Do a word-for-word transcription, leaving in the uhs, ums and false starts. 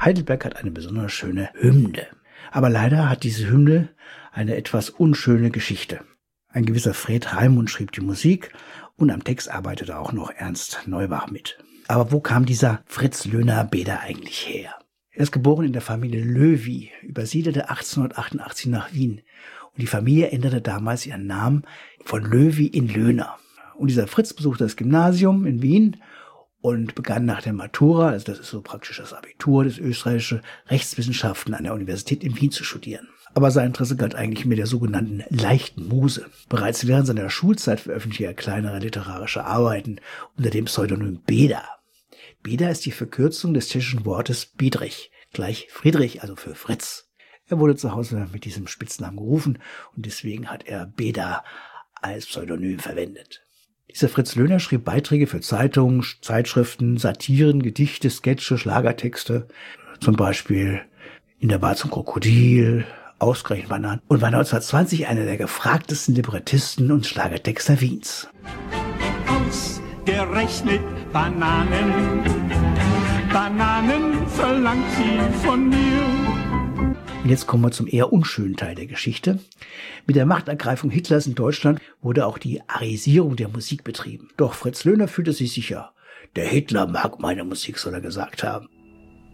Heidelberg hat eine besonders schöne Hymne. Aber leider hat diese Hymne eine etwas unschöne Geschichte. Ein gewisser Fred Raimund schrieb die Musik und am Text arbeitete auch noch Ernst Neubach mit. Aber wo kam dieser Fritz Löhner Beda eigentlich her? Er ist geboren in der Familie Löwy, übersiedelte achtzehnhundertachtundachtzig nach Wien und die Familie änderte damals ihren Namen von Löwy in Löhner. Und dieser Fritz besuchte das Gymnasium in Wien und begann nach der Matura, also das ist so praktisch das Abitur, das österreichische Rechtswissenschaften an der Universität in Wien zu studieren. Aber sein Interesse galt eigentlich mit der sogenannten leichten Muse. Bereits während seiner Schulzeit veröffentlichte er kleinere literarische Arbeiten unter dem Pseudonym Beda. Beda ist die Verkürzung des tschechischen Wortes Bedřich, gleich Friedrich, also für Fritz. Er wurde zu Hause mit diesem Spitznamen gerufen und deswegen hat er Beda als Pseudonym verwendet. Dieser Fritz Löhner schrieb Beiträge für Zeitungen, Zeitschriften, Satiren, Gedichte, Sketche, Schlagertexte, zum Beispiel In der Bar zum Krokodil, Ausgerechnet Bananen und war neunzehnhundertzwanzig einer der gefragtesten Librettisten und Schlagertexter Wiens. Ausgerechnet Bananen, Bananen verlangt sie von mir. Und jetzt kommen wir zum eher unschönen Teil der Geschichte. Mit der Machtergreifung Hitlers in Deutschland wurde auch die Arisierung der Musik betrieben. Doch Fritz Löhner fühlte sich sicher. Der Hitler mag meine Musik, soll er gesagt haben.